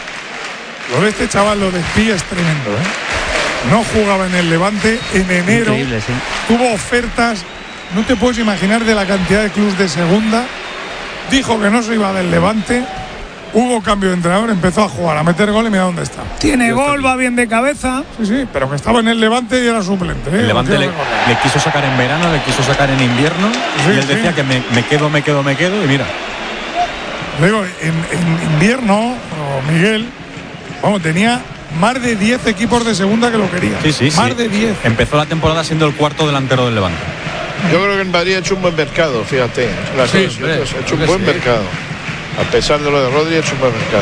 Lo de este chaval, lo de Spi es tremendo, ¿eh? No jugaba en el Levante en enero. Increíble, sí. Tuvo ofertas. No te puedes imaginar de la cantidad de clubes de segunda. Dijo que no se iba del Levante. Hubo cambio de entrenador, empezó a jugar, a meter gol y mira dónde está. Tiene gol, va bien de cabeza. Sí, sí, pero que estaba en el Levante y era suplente, ¿eh? El Levante le, le quiso sacar en verano, le quiso sacar en invierno. Sí, y él decía sí. que me, me quedo, me quedo, me quedo y mira. Luego, en, en invierno, Miguel, vamos, tenía más de diez equipos de segunda que lo querían. Sí, sí, más sí. de diez. Empezó la temporada siendo el cuarto delantero del Levante. Yo creo que en Madrid ha hecho un buen mercado, fíjate. Las sí, sí, ha hecho un buen sí. mercado. A pesar de lo de Rodri, ha hecho un buen mercado.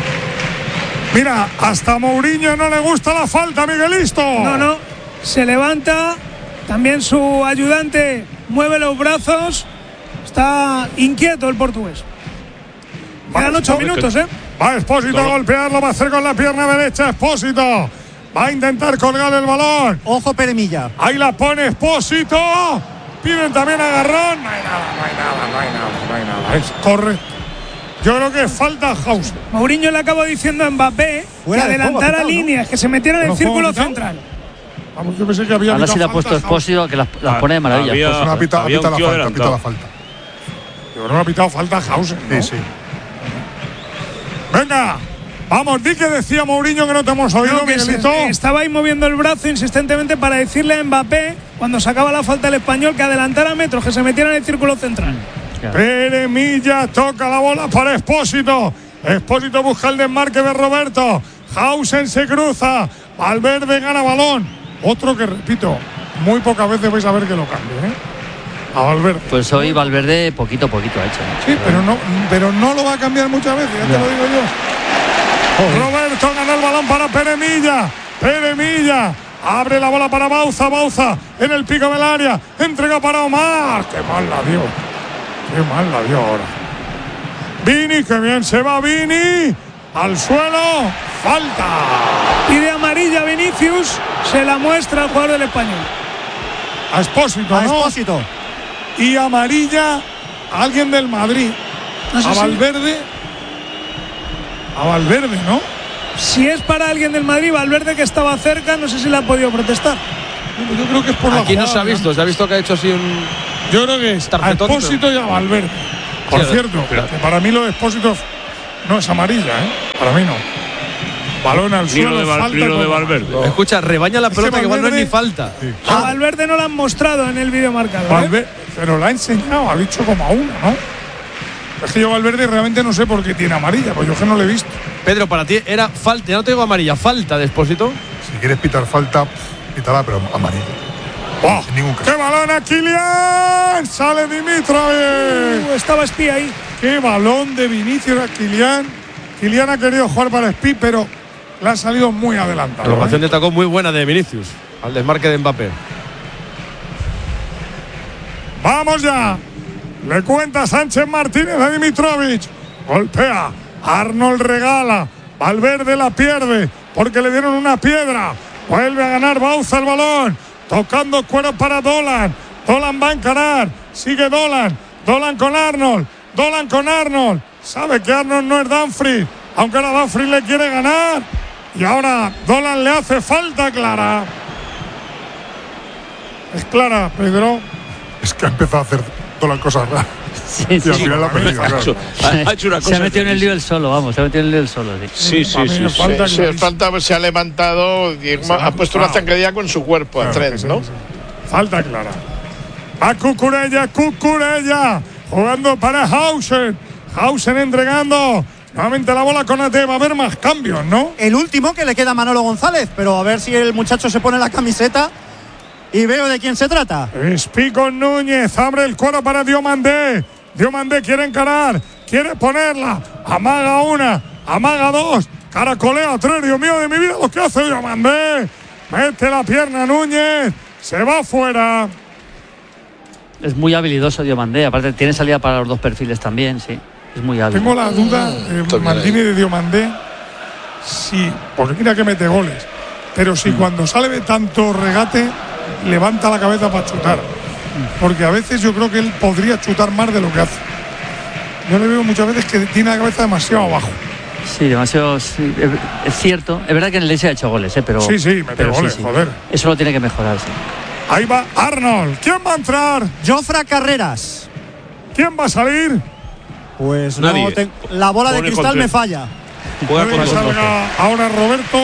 Mira, hasta a Mourinho no le gusta la falta, Miguelisto. No, no. Se levanta. También su ayudante mueve los brazos. Está inquieto el portugués. Quedan ocho minutos, ¿eh? Va Expósito a golpearlo, va a hacer con la pierna derecha Expósito. Va a intentar colgar el balón. Ojo, Pere Milla. Ahí la pone Expósito. Piden también agarrón. No hay nada, no hay nada, no hay nada, no hay nada. Es correcto. Yo creo que falta House. Mourinho le acaba diciendo a Mbappé que adelantara líneas, que se metiera en el círculo central. Vamos, yo pensé que había. Ahora sí le ha puesto Expósito, que las, las pone de maravilla. Había, pues, ha pitado, había ha pitado la falta, ha pitado la falta. Yo creo que ha pitado falta House, ¿no? Sí, sí. Venga, vamos, di que decía Mourinho que no te hemos oído, no, que se, estaba ahí moviendo el brazo insistentemente para decirle a Mbappé, cuando sacaba la falta el español, que adelantara metros, que se metiera en el círculo central. Claro. Pere Milla toca la bola para Expósito. Expósito busca el desmarque de Roberto. Hausen se cruza. Valverde gana balón. Otro que, repito, muy pocas veces vais a ver que lo cambie, ¿eh? A Valverde. Pues hoy Valverde poquito a poquito ha hecho. Sí, pero no, pero no lo va a cambiar muchas veces, ya, ya. te lo digo yo. Roberto gana el balón para Peremilla. Peremilla abre la bola para Bauza. Bauza en el pico del área. Entrega para Omar. Qué mal la dio. Qué mal la dio ahora. Vini, que bien se va Vini. Al suelo. Falta. Y de amarilla Vinicius se la muestra al jugador del Español. A Expósito, A ¿no? Expósito. Y amarilla a alguien del Madrid. No sé a si- Valverde. A Valverde, ¿no? Si es para alguien del Madrid, Valverde, que estaba cerca, no sé si le ha podido protestar. Yo creo que es por la Aquí no jugada, se ha visto, se ha visto que ha hecho así un. Yo creo que es a tarjetón, Expósito y a Valverde. Por Sí, cierto, pero- que para mí lo de Expósito no es amarilla, ¿eh? Para mí no. Balón al Ni suelo, lo de, Val- falta ni lo de como- Valverde. Escucha, rebaña la Es que pelota que igual no es Valverde- ni falta. A Valverde no lo han mostrado en el vídeo marcador. ¿eh? Valverde, pero la ha enseñado, ha dicho como a uno, ¿no? Es que yo Valverde realmente no sé por qué tiene amarilla, pues yo es que no lo he visto. Pedro, para ti era falta, ya no te digo amarilla, falta de Expósito. Si quieres pitar falta, pítala, pero amarilla. ¡Oh! En ningún caso. ¡Qué balón a Kylian! ¡Sale Dimitrovic! Uh, estaba espía ahí. ¡Qué balón de Vinicius a Kylian! Kylian ha querido jugar para Spi, pero le ha salido muy adelantado. La ¿eh? ocasión de tacón muy buena de Vinicius al desmarque de Mbappé. ¡Vamos ya! Le cuenta Sánchez Martínez a Dimitrovic. Golpea. Arnold regala. Valverde la pierde porque le dieron una piedra. Vuelve a ganar Bauza el balón. Tocando cuero para Dolan. Dolan va a encarar. Sigue Dolan. Dolan con Arnold. Dolan con Arnold. Sabe que Arnold no es Dumfries. Aunque ahora Dumfries le quiere ganar. Y ahora Dolan le hace falta clara. Es clara, Pedro. Es que ha empezado a hacer todas las cosas raras. Sí, Y sí. al final la ha perdido, Ha claro. hecho, ha hecho una cosa. Se ha metido en el lío él solo, vamos, se ha metido en el lío él solo. Sí. Sí, sí, Para mí sí. me sí. falta Sí, clarísimo. falta, se ha levantado y Se ha ha puesto una cruzado. zancadilla con su cuerpo a Claro, Trent, sí, ¿no? sí. Falta clara. A Cucurella, Cucurella. Jugando para Hausen. Hausen entregando. Nuevamente la bola con Ate. Va a haber más cambios, ¿no? El último que le queda a Manolo González, pero a ver si el muchacho se pone la camiseta y veo de quién se trata. Espi con Núñez. Abre el cuero para Diomandé. Diomandé quiere encarar. Quiere ponerla. Amaga una. Amaga dos. Caracolea tres. Dios mío de mi vida lo que hace Diomandé. Mete la pierna Núñez. Se va fuera. Es muy habilidoso Diomandé, aparte tiene salida para los dos perfiles también, sí. Es muy hábil. Tengo la duda de Está bien Maldini ahí. de Diomandé. Sí, porque mira que mete goles. Pero si cuando sale de tanto regate, levanta la cabeza para chutar. Porque a veces yo creo que él podría chutar más de lo que hace. Yo le veo muchas veces que tiene la cabeza demasiado abajo. Sí, demasiado. Sí, es, es cierto. Es verdad que en el Leipzig ha hecho goles, ¿eh? Pero, Sí, sí, mete pero goles, joder. Eso lo tiene que mejorar, sí. Ahí va Arnold. ¿Quién va a entrar? Jofra Carreras. ¿Quién va a salir? Pues Nadie. no te- la bola de Pone cristal con me tres. falla. Juega Puede con que dos salga ahora Roberto.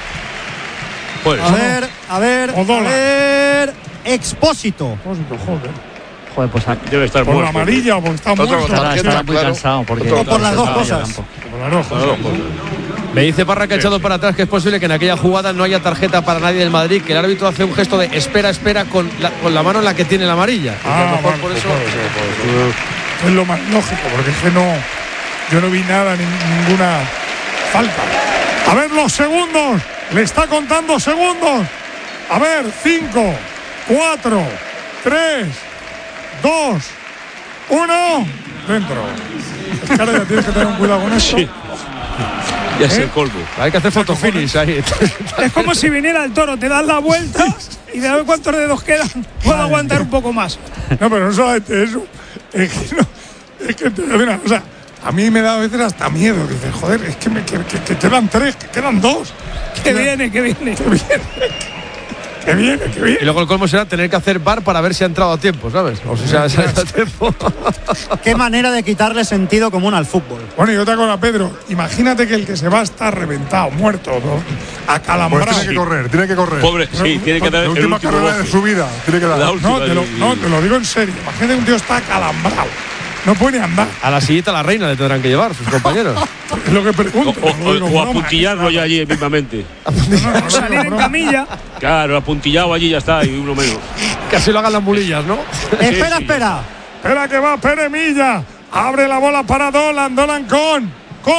Pues, A ver, a ver, O a Dolan. ver. Expósito. Expósito, joder. Joder, pues a- debe estar Por la muerto. amarilla o porque está Otro muerto. con estará, tarjeta, estará muy claro. cansado. Porque Otro O por las dos Está cosas. en el campo. Claro, joder. Me dice Parra que ha echado para atrás que es posible que en aquella jugada no haya tarjeta para nadie del Madrid, que el árbitro hace un gesto de espera, espera con la, con la mano en la que tiene la amarilla. Y que a Ah, lo mejor vale, por pues eso. puede ser, puede ser. Es lo más lógico, porque es que no. Yo no vi nada, ni, ninguna falta. A ver los segundos. Le está contando segundos. A ver, cinco, cuatro, tres, dos, uno. Dentro. Es que ahora ya tienes que tener un cuidado con esto. Sí. Ya es ¿Eh? el colmo. Hay que hacer fotofinish ahí. Es como si viniera el toro, te das la vuelta y de a ver cuántos dedos quedan. Puedo aguantar un poco más. No, pero no solamente eso. Es que no. Es que te digo una cosa. A mí me da a veces hasta miedo. Dices, joder, es que, me, que, que- que quedan tres, que quedan dos. Que viene, que viene. Que viene, que viene, que Y viene. luego el colmo será tener que hacer bar para ver si ha entrado a tiempo, ¿sabes? O si se ha salido a tiempo. Qué manera de quitarle sentido común al fútbol. Bueno, y otra cosa, Pedro. Imagínate que el que se va está reventado, muerto, ¿no? Pues acalambrado. tiene que correr, tiene que correr. Pobre, sí, tiene que dar La el última último carrera de golpe. su vida. Tiene que dar. La última No te, lo, y- no, te lo digo en serio. Imagínate que un tío está acalambrado. No puede ni andar. A la sillita la reina le tendrán que llevar sus compañeros. Es lo que O, pregunto. o- no lo digo o en broma. apuntillarlo ya allí mismamente. No, no, no lo digo Salir en broma. camilla. Claro, apuntillado allí ya está, y uno menos. Que así lo hagan las mulillas, ¿no? Espera, sí. espera. Espera que va Peremilla. Abre la bola para Dolan. Dolan con. Con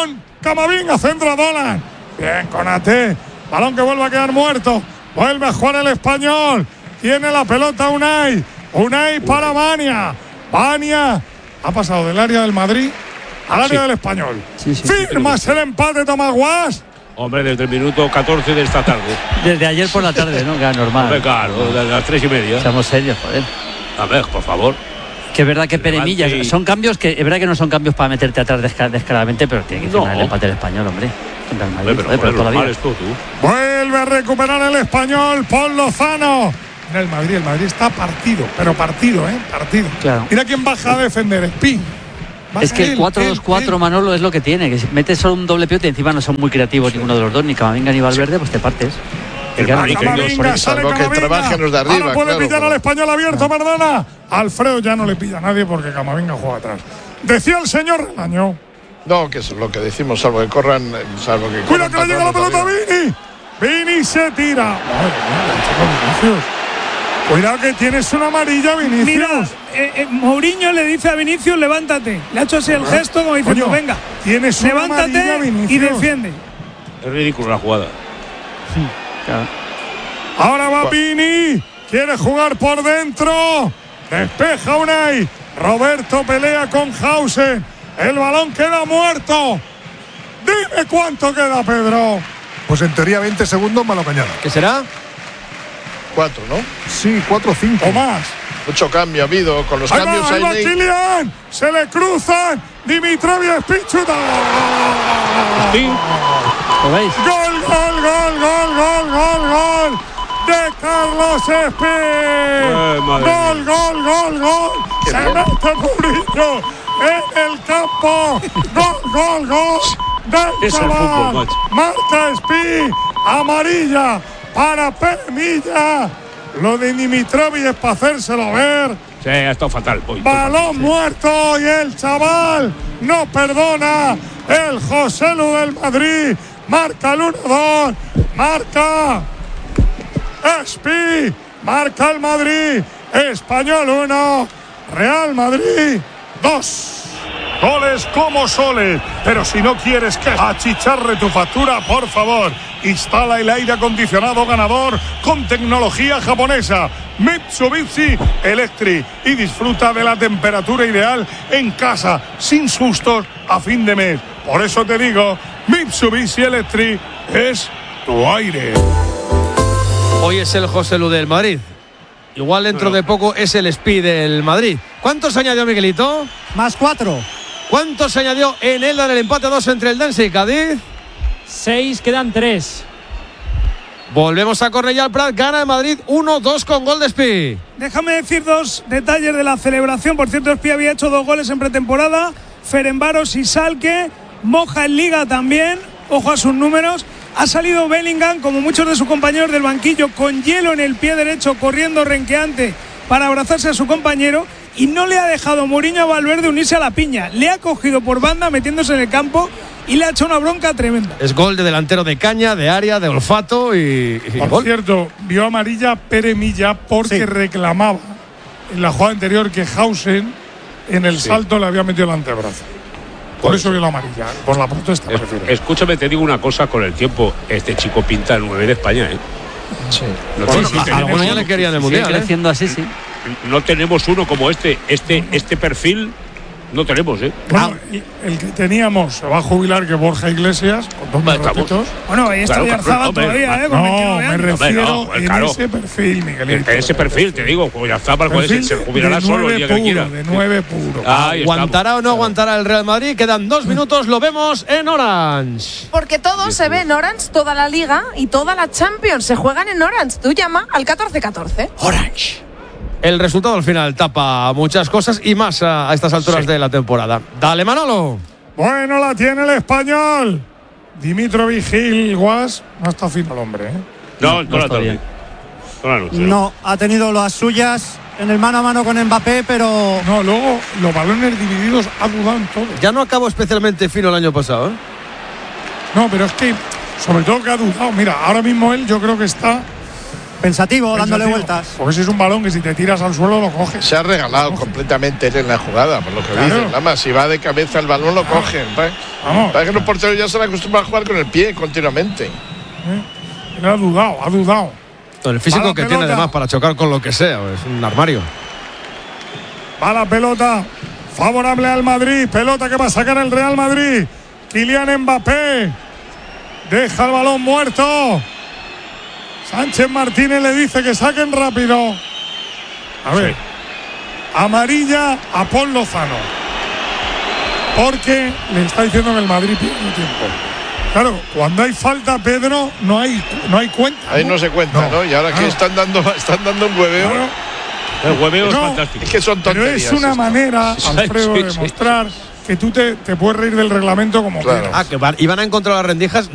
Camavinga, centra Dolan. Bien, Konaté. Balón que vuelve a quedar muerto. Vuelve a jugar el español. Tiene la pelota Unai. Unai para Bania. Bania ha pasado del área del Madrid al área sí. del español. Sí, sí, Firmas sí, el empate, Tomás Guas. Hombre, desde el minuto catorce de esta tarde. Desde ayer por la tarde, ¿no? Que normal. Hombre, claro, desde las tres y media. Seamos serios, joder. A ver, por favor. Que es verdad que Peremilla, y... son cambios que es verdad que no son cambios para meterte atrás descaradamente, pero tiene que firmar no. el empate del español, hombre. Madrid, pero, joder, pero todavía. Tú, tú. Vuelve a recuperar el español, Paul Lozano. Mira el Madrid, el Madrid está partido, pero partido, ¿eh? Partido. Claro. Mira quién baja a defender, Spin. Es que el cuatro dos cuatro, Manolo, es lo que tiene, que si metes solo un doble pivote y encima no son muy creativos sí. ninguno de los dos, ni Camavinga ni Valverde, pues te partes. El Camavinga, salvo que trabajen los de arriba. Ahora puede claro, pillar claro. al español abierto, perdona. Alfredo ya no le pilla a nadie porque Camavinga juega atrás. Decía el señor Relaño. No, que es lo que decimos, salvo que corran, salvo que Cuidado que le llega la pelota a Vini. Vini se tira. Madre mía, cuidado que tienes una amarilla, Vinicius. Mira, eh, eh, Mourinho le dice a Vinicius, levántate. Le ha hecho así el gesto como diciendo, Coño, venga, tienes una levántate amarilla, y defiende. Es ridículo la jugada. Sí, claro. Ahora va Vini. Quiere jugar por dentro. Despeja Unai. Roberto pelea con Hausen. El balón queda muerto. Dime cuánto queda, Pedro. Pues en teoría veinte segundos más la mañana. ¿Qué será? Cuatro, ¿no? Sí, cuatro o cinco. O más. Mucho cambio ha habido con los ahí cambios. Va, ahí va Kylian. Se le cruzan. Dimitrov y Spichuta. ¿Lo veis? Gol, gol, gol, gol, gol, gol, gol. De Carlos Espí. Eh, gol, gol, gol, gol. Se mete Mourinho en el campo. Gol, gol, gol. Del chaval. Marca Espí. Amarilla para Peremilla. Lo de Dimitrovic es para hacérselo ver. Sí, ha estado fatal. Hoy, Balón sí. muerto y el chaval no perdona. El José Lu del Madrid marca el uno dos. Marca Espi. Marca el Madrid. Español uno. Real Madrid dos. Goles como soles, pero si no quieres que achicharre tu factura, por favor, instala el aire acondicionado ganador con tecnología japonesa Mitsubishi Electric y disfruta de la temperatura ideal en casa, sin sustos a fin de mes. Por eso te digo, Mitsubishi Electric es tu aire. Hoy es el José Lu del Madrid. Igual dentro de poco es el Speed del Madrid. ¿Cuántos añadió Miguelito? Más cuatro. ¿Cuántos se añadió en el en el empate a dos entre el Dense y Cádiz? Seis, quedan tres. Volvemos a Cornellà al Prat, gana el Madrid uno dos con gol de Espi. Déjame decir dos detalles de la celebración. Por cierto, Espi había hecho dos goles en pretemporada. Ferencváros y Salque. Moja en Liga también. Ojo a sus números. Ha salido Bellingham, como muchos de sus compañeros del banquillo, con hielo en el pie derecho, corriendo renqueante para abrazarse a su compañero. Y no le ha dejado Mourinho a Valverde unirse a la piña. Le ha cogido por banda metiéndose en el campo y le ha hecho una bronca tremenda. Es gol de delantero de caña, de área, de olfato y, y Por gol. cierto, vio amarilla Peremilla porque sí. reclamaba en la jugada anterior que Hausen en el sí. salto le había metido el antebrazo. Por pues, eso vio la amarilla, por la protesta. Es, escúchame, te digo una cosa con el tiempo. Este chico pinta el nueve de España, ¿eh? Sí. No bueno, sí, sí, a algunos ya le querían el mundial. Sigue creciendo ¿eh? así, sí. No tenemos uno como este. Este, este perfil no tenemos, ¿eh? Bueno, ah. el que teníamos se va a jubilar, que Borja Iglesias, con dos ratitos. Bueno, ahí está claro, Yarzaba todavía, ¿eh? No, me refiero no, pues, en claro. ese perfil, Miguelito. En ese perfil, te digo, pues Yarzaba se, se jubilará solo el día puro, que quiera. De nueve puro. Ah, ¿aguantará o no aguantará el Real Madrid? Quedan dos minutos, lo vemos en Orange. Porque todo se ve en Orange, toda la Liga y toda la Champions se juegan en Orange. Tú llama al catorce catorce. Orange. El resultado al final tapa muchas cosas y más a, a estas alturas sí. de la temporada. Dale, Manolo. Bueno, la tiene el español. Dimitrovic Gil Guas. No está fino el hombre, ¿eh? No, no, no, bien. no, no, no, ha tenido las suyas en el mano a mano con Mbappé, pero. No, luego los balones divididos ha dudado en todo. Ya no acabó especialmente fino el año pasado, ¿eh? No, pero es que, sobre todo que ha dudado. Mira, ahora mismo él yo creo que está Pensativo, dándole vueltas. Porque si es un balón que si te tiras al suelo lo coges. Se ha regalado completamente él en la jugada, por lo que Claro. dicen. Nada si va de cabeza el balón lo cogen. Vamos. Para que los porteros ya se han acostumbrado a jugar con el pie continuamente. ¿Eh? Ha dudado, ha dudado. Con el físico Va la que pelota. tiene además para chocar con lo que sea, es un armario. Va la pelota favorable al Madrid. Pelota que va a sacar el Real Madrid. Kylian Mbappé. Deja el balón muerto. Sánchez Martínez le dice que saquen rápido. A ver. Sí. Amarilla a Paul Lozano. Porque le está diciendo que el Madrid pierde tiempo. Claro, cuando hay falta, Pedro, no hay, no hay cuenta. Ahí no, no se cuenta, ¿no? ¿no? Y ahora claro. que están dando, están dando un hueveo. Claro. El hueveo no, es fantástico. Es que son tonterías. Pero es una esto. manera, Alfredo, sí, de sí, demostrar sí. que tú te, te puedes reír del reglamento como claro. quieras. Ah, que van, iban a encontrar las rendijas.